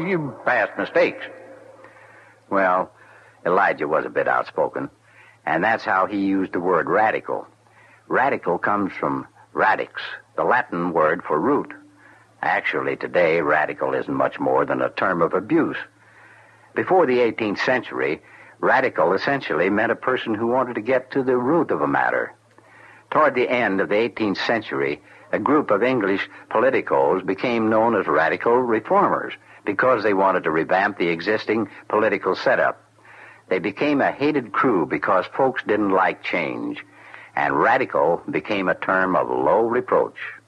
past mistakes. Well, Elijah was a bit outspoken, and that's how he used the word radical. Radical comes from radix, the Latin word for root. Actually, today, radical isn't much more than a term of abuse. Before the 18th century, radical essentially meant a person who wanted to get to the root of a matter. Toward the end of the 18th century, a group of English politicos became known as radical reformers because they wanted to revamp the existing political setup. They became a hated crew because folks didn't like change, and radical became a term of low reproach.